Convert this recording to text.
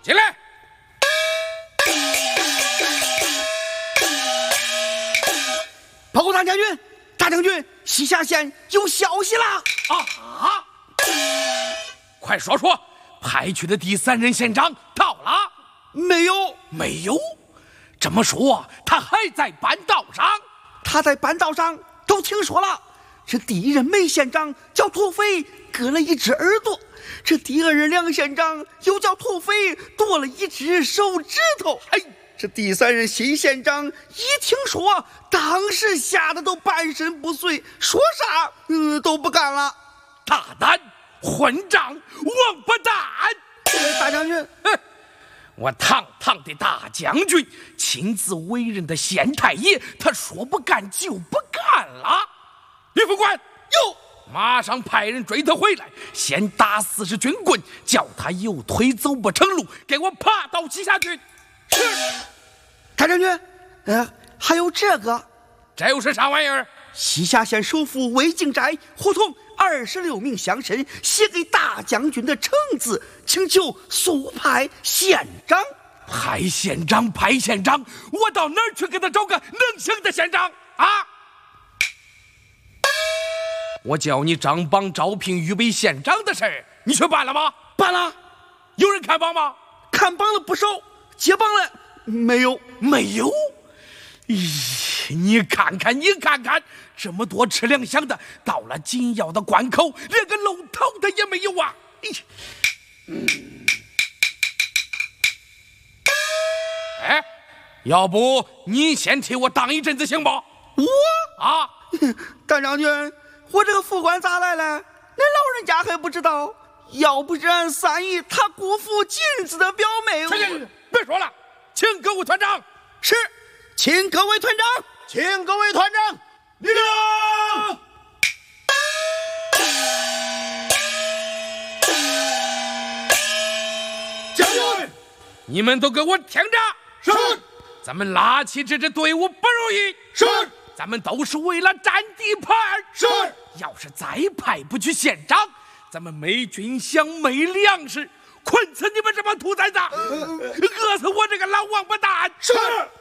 进来。 报告大将军，大将军，西夏县有消息啦！ 啊！快说说，派去的第3任县长到了没有？ 没有？这么说，他还在半道上？ 他在半道上都听说了。这第1任梅县长叫土匪，割了1只耳朵；这第2任梁县长又叫土匪，剁了1只手指头。这第3任新县长一听说，当时吓得都半身不遂，说啥都不干了。 大胆混账王八蛋！ 大将军， 我堂堂的大将军，亲自委任的县太爷，他说不干就不干了。李副官，马上派人追他回来，先打40军棍，叫他有腿走不成路，给我爬到西夏去。 是，大将军，还有这又是啥玩意儿？ 西夏县首府魏景斋胡同26名乡绅写给大将军的呈字，请求速派县长。 派县长，我到哪儿去给他找个能行的县长啊？我叫你张榜招聘预备县长的事儿，你去办了吗？ 办了。 有人看榜吗？ 看榜了不少，接榜了没有？ 没有。咦，你看看，这么多吃粮饷的，到了紧要的关口，连个露头的也没有啊！要不你先替我当一阵子行不？ 我啊， 大将军，我这个副官咋来了？恁老人家还不知道，要不是俺3姨她姑父金子的表妹。 别说了，请各位团长。 是，请各位团长， 请各位团长立正。 将军，你们都给我听着。 是。 咱们拉起这支队伍不容易。 是。 咱们都是为了占地盘。 是。 要是再派不去县长，咱们没军饷没粮食，困死你们这帮兔崽子，饿死我这个老王八蛋。 是。